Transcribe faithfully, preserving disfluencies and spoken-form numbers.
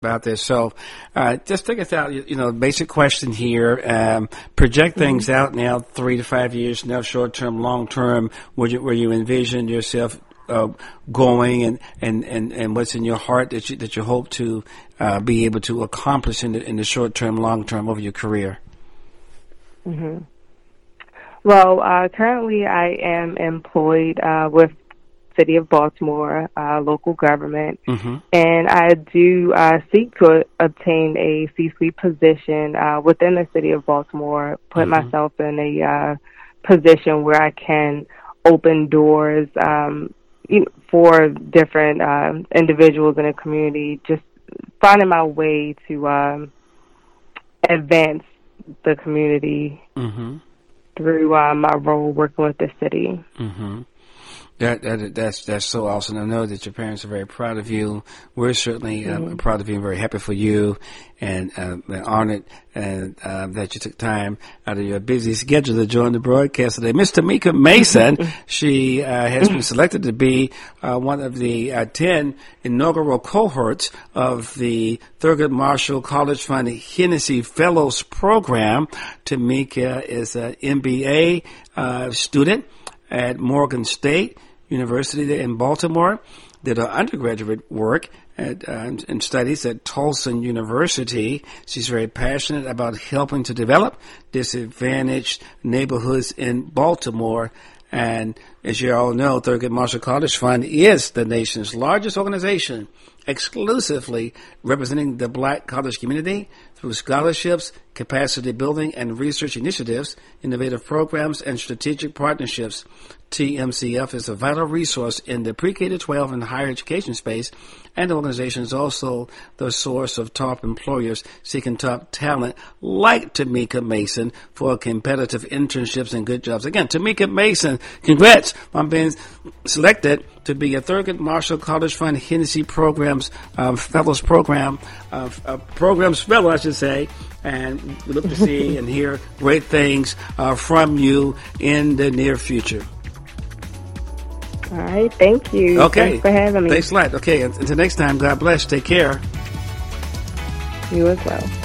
about this. So, uh, just take us out, you, you know, basic question here. Um, project things mm-hmm. out now, three to five years, now short term, long term, where you, where you envision yourself uh, going and, and, and, and what's in your heart that you, that you hope to uh, be able to accomplish in the, in the short term, long term over your career. Mm-hmm. Well, uh, currently I am employed uh, with City of Baltimore, uh, local government, mm-hmm. and I do uh, seek to obtain a C-suite position uh, within the City of Baltimore, put mm-hmm. myself in a uh, position where I can open doors um, you know, for different uh, individuals in the community, just finding my way to um, advance the community mm-hmm. through uh, my role working with the city. Mm-hmm. That, that that's that's so awesome. I know that your parents are very proud of you. We're certainly uh, mm-hmm. proud of you and very happy for you, and uh, honored and uh, that you took time out of your busy schedule to join the broadcast today. Miss Tamika Mason, she uh, has been selected to be uh, one of the uh, ten inaugural cohorts of the Thurgood Marshall College Fund Hennessy Fellows Program. Tamika is an M B A uh, student at Morgan State University there in Baltimore, did her undergraduate work at, uh, and studies at Towson University. She's very passionate about helping to develop disadvantaged neighborhoods in Baltimore. And as you all know, Thurgood Marshall College Fund is the nation's largest organization exclusively representing the black college community through scholarships, capacity building, and research initiatives, innovative programs, and strategic partnerships. T M C F is a vital resource in the pre-K to twelve and higher education space, and the organization is also the source of top employers seeking top talent like Tamika Mason for competitive internships and good jobs. Again, Tamika Mason, congrats on being selected to be a Thurgood Marshall College Fund Hennessy Programs um, Fellows Program, uh, uh, Programs Fellow, I should say, and we look to see and hear great things uh, from you in the near future. All right, thank you. Okay. Thanks for having me. Thanks a lot. Okay, until next time, God bless. Take care. You as well.